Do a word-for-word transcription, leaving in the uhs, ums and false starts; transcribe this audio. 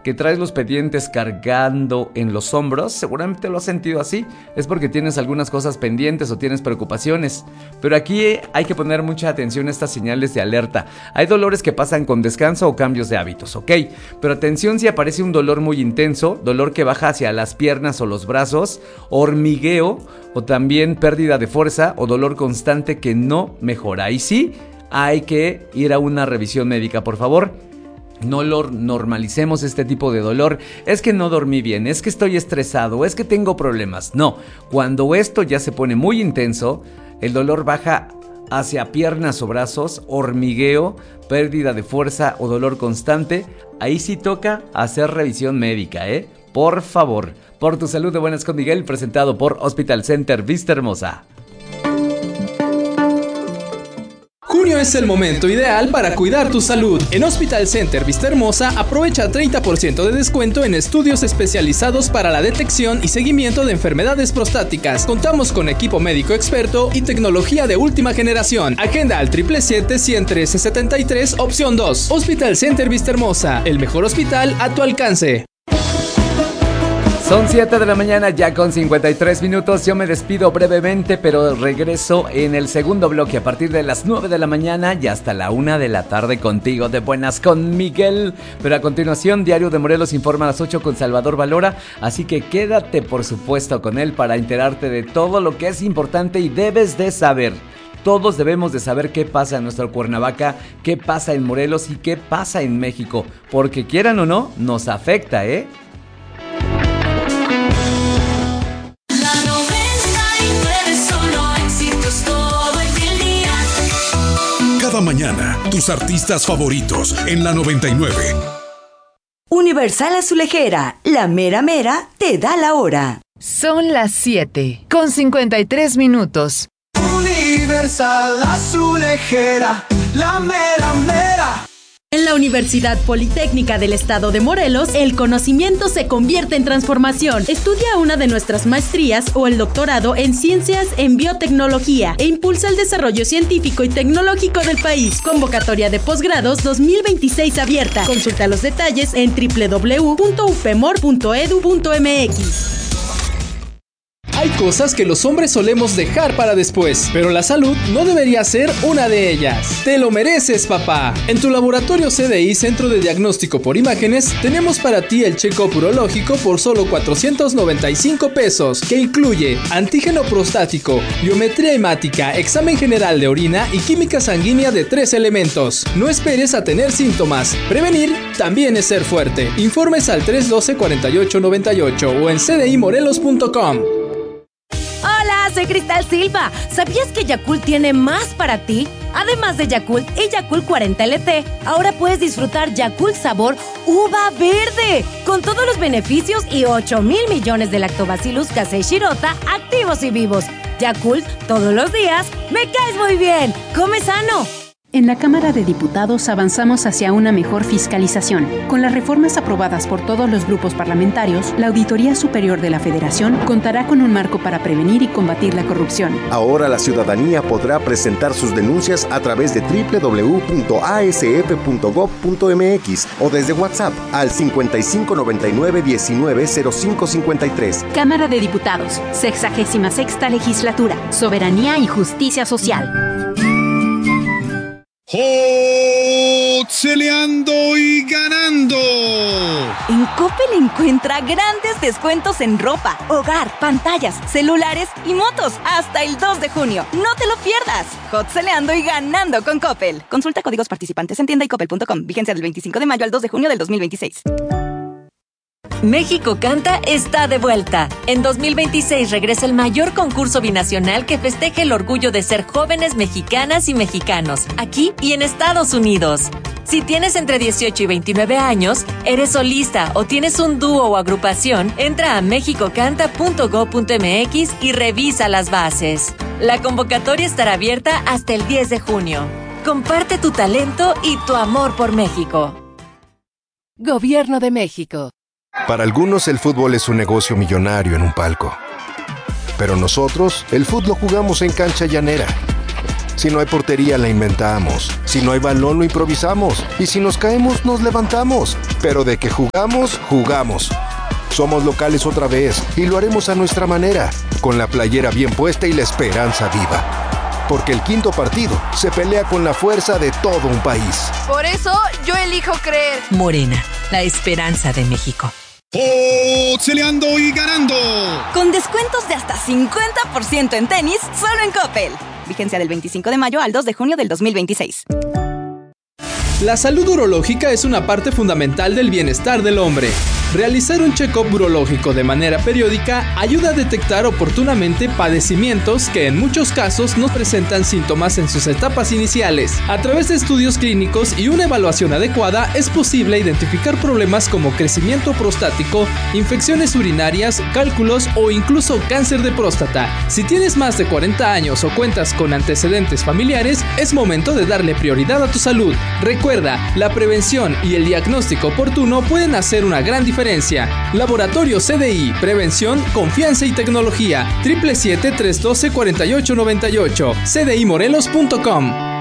que traes los pendientes cargando en los hombros, seguramente lo has sentido así, es porque tienes algunas cosas pendientes o tienes preocupaciones. Pero aquí hay que poner mucha atención a estas señales de alerta. Hay dolores que pasan con descanso o cambios de hábitos, ¿ok? Pero atención si aparece un dolor muy intenso, dolor que baja hacia las piernas o los brazos, hormigueo o también pérdida de fuerza o dolor constante que no mejora. Y sí, hay que ir a una revisión médica, por favor. No lo normalicemos este tipo de dolor. Es que no dormí bien, es que estoy estresado, es que tengo problemas. No, cuando esto ya se pone muy intenso, el dolor baja hacia piernas o brazos, hormigueo, pérdida de fuerza o dolor constante, ahí sí toca hacer revisión médica, ¿eh? Por favor, por tu salud de buenas con Miguel, presentado por Hospital Center Vista Hermosa. Junio es el momento ideal para cuidar tu salud. En Hospital Center Vista Hermosa aprovecha treinta por ciento de descuento en estudios especializados para la detección y seguimiento de enfermedades prostáticas. Contamos con equipo médico experto y tecnología de última generación. Agenda al siete siete siete, uno cero uno tres, setenta y tres, opción dos. Hospital Center Vista Hermosa, el mejor hospital a tu alcance. Son siete de la mañana ya con cincuenta y tres minutos. Yo me despido brevemente, pero regreso en el segundo bloque a partir de las nueve de la mañana y hasta la una de la tarde contigo de Buenas con Miguel. Pero a continuación, Diario de Morelos informa a las ocho con Salvador Valora, así que quédate por supuesto con él para enterarte de todo lo que es importante y debes de saber. Todos debemos de saber qué pasa en nuestra Cuernavaca, qué pasa en Morelos y qué pasa en México, porque quieran o no, nos afecta, ¿eh? Cada mañana, tus artistas favoritos en la noventa y nueve. Universal Azulejera, la mera mera te da la hora. Son las siete con cincuenta y tres minutos. Universal Azulejera, la mera mera. En la Universidad Politécnica del Estado de Morelos, el conocimiento se convierte en transformación. Estudia una de nuestras maestrías o el doctorado en Ciencias en Biotecnología e impulsa el desarrollo científico y tecnológico del país. Convocatoria de posgrados dos mil veintiséis abierta. Consulta los detalles en doble u doble u doble u punto u p e m o r punto e d u punto m x. Hay cosas que los hombres solemos dejar para después, pero la salud no debería ser una de ellas. Te lo mereces, papá. En tu laboratorio C D I, Centro de Diagnóstico por Imágenes, tenemos para ti el check-up urológico por solo cuatrocientos noventa y cinco pesos, que incluye antígeno prostático, biometría hemática, examen general de orina y química sanguínea de tres elementos. No esperes a tener síntomas. Prevenir también es ser fuerte. Informes al tres uno dos, cuatro ocho nueve ocho o en c d i morelos punto com. Hola, soy Cristal Silva. ¿Sabías que Yakult tiene más para ti? Además de Yakult y Yakult cuarenta L T, ahora puedes disfrutar Yakult sabor uva verde, con todos los beneficios y ocho mil millones de Lactobacillus casei shirota activos y vivos. Yakult, todos los días, me caes muy bien. ¡Come sano! En la Cámara de Diputados avanzamos hacia una mejor fiscalización. Con las reformas aprobadas por todos los grupos parlamentarios, la Auditoría Superior de la Federación contará con un marco para prevenir y combatir la corrupción. Ahora la ciudadanía podrá presentar sus denuncias a través de doble u doble u doble u punto a s f punto gob punto m x o desde WhatsApp al cincuenta y cinco noventa y nueve diecinueve cero cinco cincuenta y tres. Cámara de Diputados, sexagésima sexta legislatura, soberanía y justicia social. ¡Hotzeleando y ganando! En Coppel encuentra grandes descuentos en ropa, hogar, pantallas, celulares y motos hasta el dos de junio. ¡No te lo pierdas! Hotzeleando y ganando con Coppel. Consulta códigos participantes en tienda y coppel punto com. Vigencia del veinticinco de mayo al dos de junio del dos mil veintiséis. México Canta está de vuelta. En dos mil veintiséis regresa el mayor concurso binacional que festeje el orgullo de ser jóvenes mexicanas y mexicanos, aquí y en Estados Unidos. Si tienes entre dieciocho y veintinueve años, eres solista o tienes un dúo o agrupación, entra a mexico canta punto gob punto m x y revisa las bases. La convocatoria estará abierta hasta el diez de junio. Comparte tu talento y tu amor por México. Gobierno de México. Para algunos el fútbol es un negocio millonario en un palco. Pero nosotros, el fútbol lo jugamos en cancha llanera. Si no hay portería, la inventamos. Si no hay balón, lo improvisamos. Y si nos caemos, nos levantamos. Pero de que jugamos, jugamos. Somos locales otra vez y lo haremos a nuestra manera, con la playera bien puesta y la esperanza viva. Porque el quinto partido se pelea con la fuerza de todo un país. Por eso yo elijo creer. Morena, la esperanza de México. ¡Oxeleando y ganando! Con descuentos de hasta cincuenta por ciento en tenis, solo en Coppel. Vigencia del veinticinco de mayo al dos de junio del dos mil veintiséis. La salud urológica es una parte fundamental del bienestar del hombre. Realizar un check-up urológico de manera periódica ayuda a detectar oportunamente padecimientos que en muchos casos no presentan síntomas en sus etapas iniciales. A través de estudios clínicos y una evaluación adecuada es posible identificar problemas como crecimiento prostático, infecciones urinarias, cálculos o incluso cáncer de próstata. Si tienes más de cuarenta años o cuentas con antecedentes familiares, es momento de darle prioridad a tu salud. Recuerda, la prevención y el diagnóstico oportuno pueden hacer una gran diferencia. Laboratorio C D I, Prevención, Confianza y Tecnología, siete siete siete, tres uno dos, cuatro ocho nueve ocho, c d i morelos punto com.